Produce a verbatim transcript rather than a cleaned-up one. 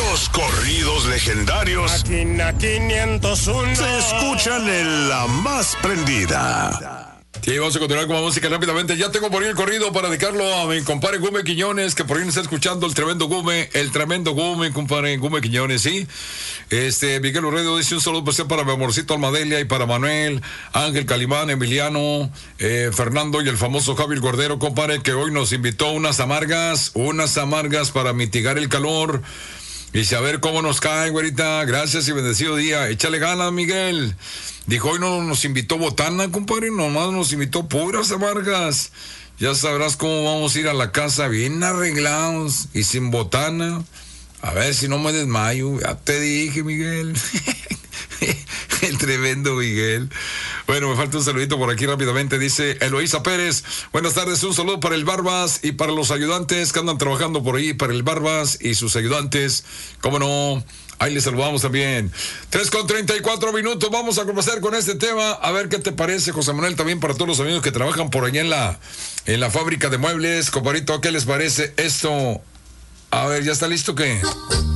Los corridos legendarios Máquina quinientos uno se escuchan en la más prendida. Sí, vamos a continuar con la música rápidamente. Ya tengo por ahí el corrido para dedicarlo a mi compadre Gume Quiñones, que por ahí me está escuchando, el tremendo Gume, el tremendo Gume, compadre Gume Quiñones, ¿sí? Este, Miguel Urredo dice un saludo especial para mi amorcito Almadelia y para Manuel, Ángel Calimán, Emiliano, eh, Fernando y el famoso Javier Gordero, compadre, que hoy nos invitó a unas amargas, unas amargas para mitigar el calor. Y a ver cómo nos cae, güerita. Gracias y bendecido día. Échale ganas, Miguel. Dijo, hoy no nos invitó botana, compadre. Nomás nos invitó puras amargas. Ya sabrás cómo vamos a ir a la casa bien arreglados y sin botana. A ver si no me desmayo. Ya te dije, Miguel. El tremendo Miguel. Bueno, me falta un saludito por aquí rápidamente. Dice Eloísa Pérez. Buenas tardes, un saludo para el Barbas y para los ayudantes que andan trabajando por ahí, para el Barbas y sus ayudantes. ¿Cómo no? Ahí les saludamos también. tres con treinta y cuatro minutos. Vamos a comenzar con este tema. A ver qué te parece, José Manuel, también para todos los amigos que trabajan por allá en la, en la fábrica de muebles. Comparito, ¿qué les parece esto? A ver, ¿ya está listo qué?